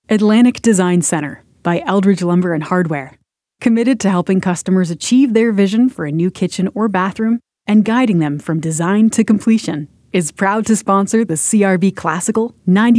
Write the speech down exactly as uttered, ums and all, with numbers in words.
Atlantic Design Center by Eldridge Lumber and Hardware. Committed to helping customers achieve their vision for a new kitchen or bathroom and guiding them from design to completion, is proud to sponsor the C R B Classical ninety